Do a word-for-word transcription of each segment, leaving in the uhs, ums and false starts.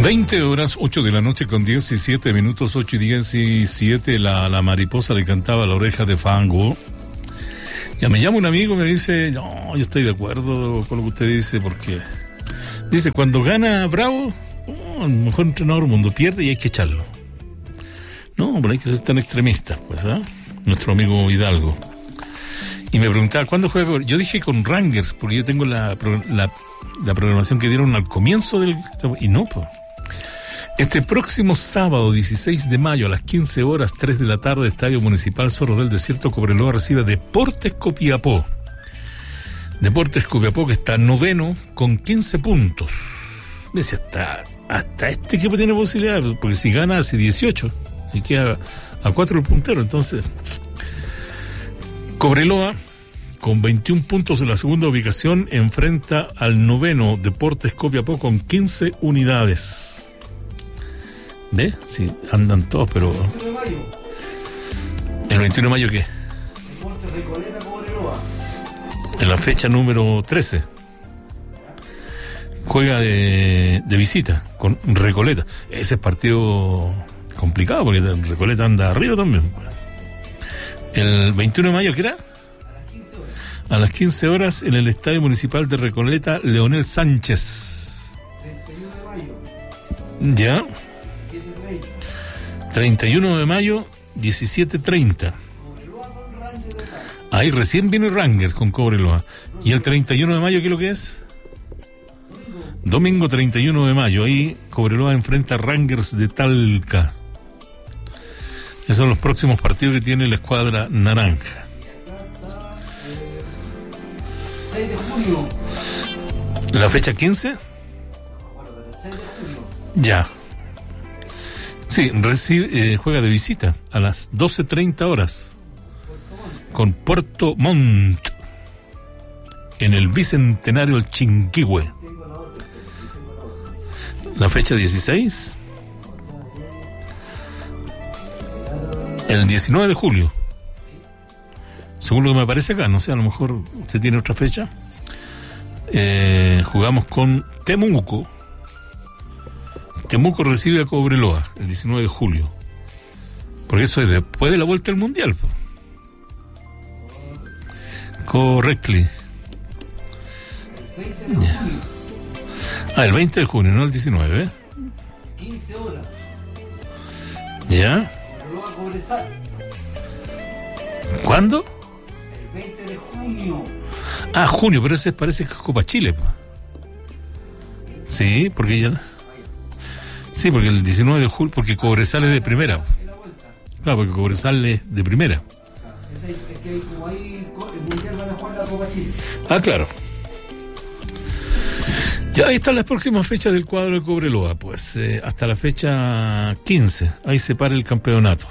veinte horas, ocho de la noche con diecisiete minutos, ocho y diecisiete, la, la mariposa le cantaba a la oreja de Fango. Ya me llama un amigo y me dice, no, yo estoy de acuerdo con lo que usted dice, porque dice, cuando gana Bravo, oh, el mejor entrenador del mundo, pierde y hay que echarlo. No, pero hay que ser tan extremistas, pues, ¿ah? ¿eh? Nuestro amigo Hidalgo. Y me preguntaba, ¿cuándo juega? Yo dije con Rangers, porque yo tengo la, la, la programación que dieron al comienzo del... Y no, pues. Este próximo sábado, dieciséis de mayo, a las quince horas, tres de la tarde, Estadio Municipal Zorro del Desierto, Cobreloa recibe a Deportes Copiapó. Deportes Copiapó, que está noveno con quince puntos. Me dice, hasta, hasta este equipo tiene posibilidad, porque si gana hace dieciocho, y queda a cuatro el puntero. Entonces, Cobreloa, con veintiún puntos en la segunda ubicación, enfrenta al noveno Deportes Copiapó con quince unidades. ¿Ve? Sí, andan todos, pero... ¿El veintiuno de mayo? ¿El veintiuno de mayo qué? Deportes Recoleta, Cobreloa. En la fecha número trece. Juega de, de visita con Recoleta. Ese es partido complicado, porque Recoleta anda arriba también. El veintiuno de mayo, ¿qué era? A las quince horas en el Estadio Municipal de Recoleta, Leonel Sánchez. treinta y uno de mayo. Ya. treinta y uno de mayo, diecisiete treinta. Ahí recién viene Rangers con Cobreloa. ¿Y el treinta y uno de mayo qué es lo que es? Domingo treinta y uno de mayo. Ahí Cobreloa enfrenta a Rangers de Talca. Esos son los próximos partidos que tiene la escuadra naranja. seis de junio. ¿La fecha quince? Ya. Sí, recibe, eh, juega de visita a las doce treinta horas con Puerto Montt en el Bicentenario El Chinquihue. La fecha dieciséis, el diecinueve de julio, según lo que me aparece acá, no sé, a lo mejor usted tiene otra fecha. Eh, jugamos con Temuco. Temuco recibe a Cobreloa el diecinueve de julio. Porque eso es después de la vuelta al Mundial. Correctly. Yeah. Ah, el veinte de junio, no el diecinueve, ¿eh? quince horas. ¿Ya? Cobreloa, Cobresal. ¿Cuándo? El veinte de junio. Ah, junio, pero ese parece que es Copa Chile, pues. Sí, porque ya... Sí, porque el diecinueve de julio, porque Cobresal es de primera. Claro, porque Cobresal es de primera. Es que como ahí el Mundial van a jugar la Copa Chile. Ah, claro. Ya ahí están las próximas fechas del cuadro de Cobreloa, pues eh, hasta la fecha quince, ahí se para el campeonato.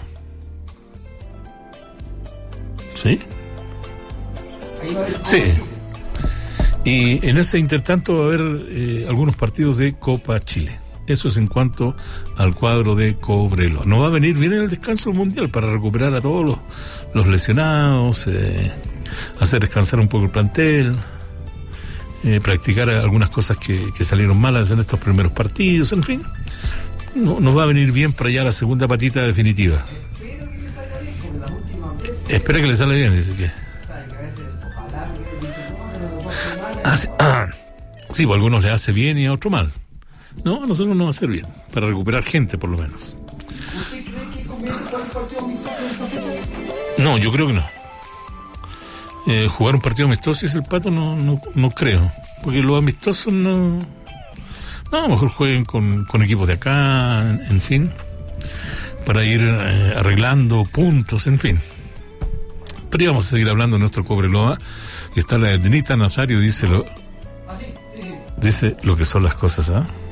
¿Sí? Ahí va a haber Copa Sí. Chile. Y en ese intertanto va a haber eh, algunos partidos de Copa Chile. Eso es en cuanto al cuadro de Cobreloa. No va a venir bien en el descanso mundial para recuperar a todos los, los lesionados, eh, hacer descansar un poco el plantel, eh, practicar algunas cosas que, que salieron malas en estos primeros partidos, en fin. No, nos va a venir bien para allá la segunda patita definitiva. Espero que le salga bien, porque las últimas veces... Espera que le salga bien, dice que... Sabe que a veces, ojalá, que dicen, no, pero no pasa nada. Ah, sí, ah, sí, pues a algunos les hace bien y a otros mal. No, a nosotros nos va a hacer bien, para recuperar gente por lo menos. ¿Usted cree que conviene jugar un partido amistoso en esta fecha? No, yo creo que no. Eh, jugar un partido amistoso es el Pato, no, no, no creo. Porque los amistosos no... No, a lo mejor jueguen con, con equipos de acá, en, en fin, para ir eh, arreglando puntos, en fin. Pero íbamos a seguir hablando de nuestro Cobreloa. Y está la Ednita Nazario, dice lo, Ah, sí, sí, sí. dice lo que son las cosas, ¿ah? ¿eh?